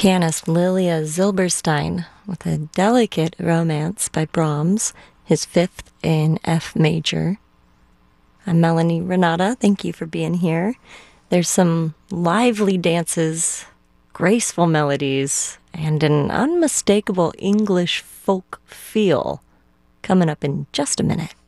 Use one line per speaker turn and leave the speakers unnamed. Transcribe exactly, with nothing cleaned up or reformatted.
Pianist Lilia Zilberstein with a delicate romance by Brahms, his fifth in F major. I'm Melanie Renata. Thank you for being here. There's some lively dances, graceful melodies, and an unmistakable English folk feel coming up in just a minute.